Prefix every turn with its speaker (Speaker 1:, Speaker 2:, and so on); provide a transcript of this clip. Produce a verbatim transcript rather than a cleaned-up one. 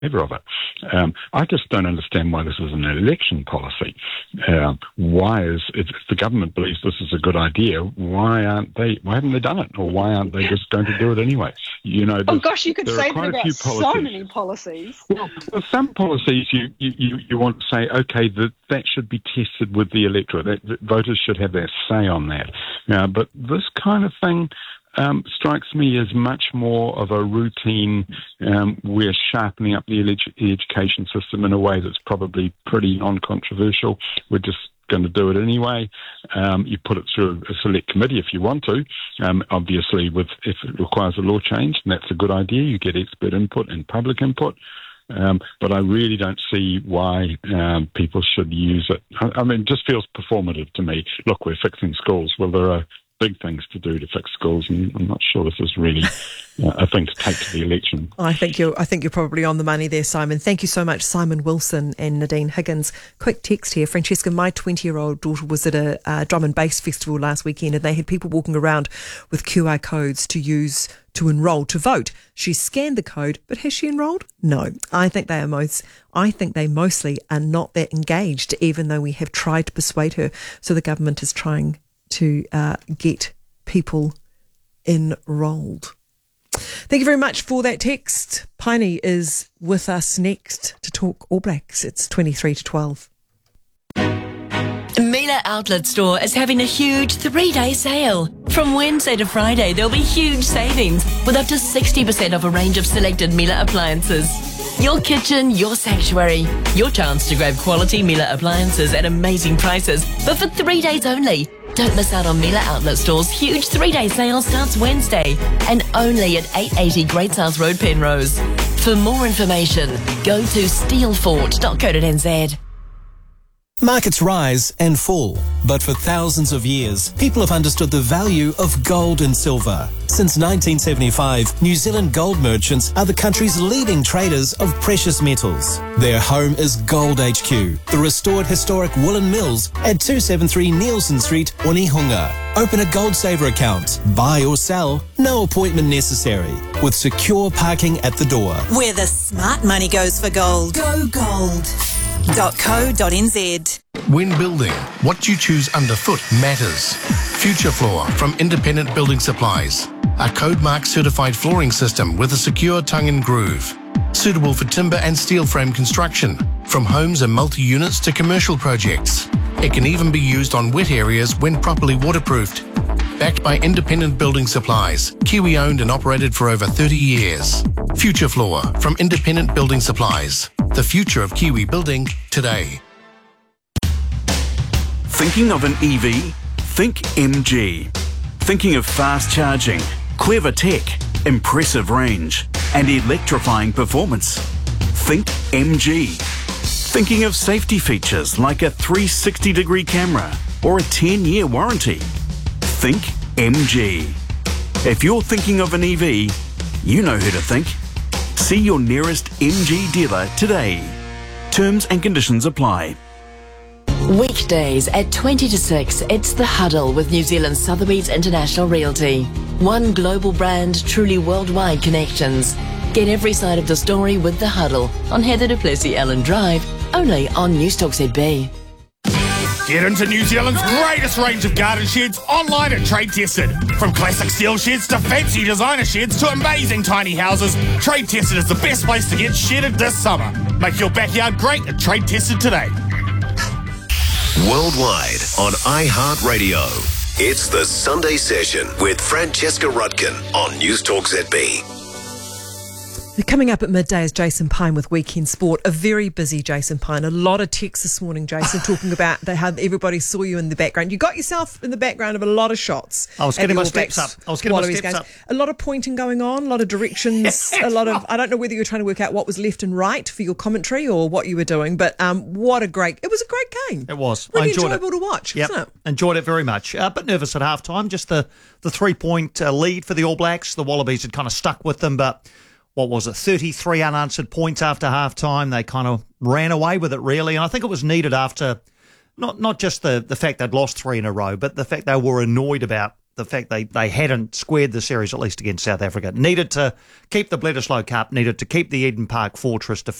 Speaker 1: favour of it. Um, I just don't understand why this is an election policy. Uh, why is if the government believes this is a good idea? Why aren't they? Why haven't they done it? Or why aren't they just going to do it anyway? You know.
Speaker 2: Oh gosh, you could say that about so
Speaker 1: policies.
Speaker 2: many policies.
Speaker 1: Well, well, some policies you, you, you want to say, okay, that that should be tested with the electorate. That, that voters should have their say on that. Uh, but this kind of thing. Um, strikes me as much more of a routine. Um, we're sharpening up the edu- education system in a way that's probably pretty non-controversial. We're just going to do it anyway. Um, you put it through a select committee if you want to. Um, obviously, with if it requires a law change, and that's a good idea. You get expert input and public input. Um, but I really don't see why um, people should use it. I, I mean, it just feels performative to me. Look, we're fixing schools. Well, there are big things to do to fix schools, and I'm not sure this is really uh, a thing to take to the election.
Speaker 3: I think you're. I think you're probably on the money there, Simon. Thank you so much, Simon Wilson and Nadine Higgins. Quick text here, Francesca. My twenty-year-old daughter was at a uh, drum and bass festival last weekend, and they had people walking around with Q R codes to use to enrol to vote. She scanned the code, but has she enrolled? No. I think they are most. I think they mostly are not that engaged, even though we have tried to persuade her. So the government is trying to uh, get people enrolled. Thank you very much for that text. Piney is with us next to talk All Blacks. It's twenty-three to twelve.
Speaker 4: Miele Outlet Store is having a huge three-day sale. From Wednesday to Friday, there'll be huge savings with up to sixty percent off a range of selected Miele appliances. Your kitchen, your sanctuary. Your chance to grab quality Miele appliances at amazing prices, but for three days only. Don't miss out on Miele Outlet Store's huge three-day sale starts Wednesday and only at eight eighty Great South Road, Penrose. For more information, go to steelfort dot co dot n z.
Speaker 5: Markets rise and fall, but for thousands of years, people have understood the value of gold and silver. Since nineteen seventy-five, New Zealand gold merchants are the country's leading traders of precious metals. Their home is Gold H Q, the restored historic woolen mills at two seventy-three Nielsen Street, Onehunga. Open a Gold Saver account, buy or sell, no appointment necessary, with secure parking at the door.
Speaker 6: Where the smart money goes for gold. Go gold. .co.nz.
Speaker 7: When building, what you choose underfoot matters. Future Floor from Independent Building Supplies. A code mark certified flooring system with a secure tongue and groove. Suitable for timber and steel frame construction, from homes and multi-units to commercial projects. It can even be used on wet areas when properly waterproofed. Backed by Independent Building Supplies, Kiwi owned and operated for over thirty years. Future Floor from Independent Building Supplies. The future of Kiwi building today.
Speaker 8: Thinking of an E V? Think M G. Thinking of fast charging, clever tech, impressive range, and electrifying performance? Think M G. Thinking of safety features like a three sixty degree camera or a ten year warranty? Think M G. If you're thinking of an E V, you know who to think. See your nearest M G dealer today. Terms and conditions apply.
Speaker 4: Weekdays at twenty to six, it's The Huddle with New Zealand Sotheby's International Realty. One global brand, truly worldwide connections. Get every side of the story with The Huddle on Heather du Plessis-Allen Drive, only on Newstalk Z B.
Speaker 9: Get into New Zealand's greatest range of garden sheds online and trade tested. From classic steel sheds to fancy designer sheds to amazing tiny houses, Trade Tested is the best place to get shedded this summer. Make your backyard great at Trade Tested today.
Speaker 10: Worldwide on iHeartRadio. It's the Sunday Session with Francesca Rudkin on Newstalk Z B.
Speaker 3: Coming up at midday is Jason Pine with Weekend Sport. A very busy Jason Pine. A lot of texts this morning, Jason, talking about the, how everybody saw you in the background. You got yourself in the background of a lot of shots.
Speaker 11: I was getting my steps up. I was getting my steps up.
Speaker 3: A lot of pointing going on, a lot of directions, a lot of, I don't know whether you were trying to work out what was left and right for your commentary or what you were doing, but um, what a great, it was a great game.
Speaker 11: It was.
Speaker 3: Really
Speaker 11: I enjoyed
Speaker 3: enjoyable
Speaker 11: it.
Speaker 3: to watch,
Speaker 11: yep.
Speaker 3: wasn't it?
Speaker 11: Enjoyed it very much. A uh, bit nervous at halftime, just the, the three-point uh, lead for the All Blacks. The Wallabies had kind of stuck with them, but what was it, thirty-three unanswered points after half-time. They kind of ran away with it, really, and I think it was needed after not not just the, the fact they'd lost three in a row, but the fact they were annoyed about the the fact they, they hadn't squared the series, at least against South Africa. Needed to keep the Bledisloe Cup, needed to keep the Eden Park Fortress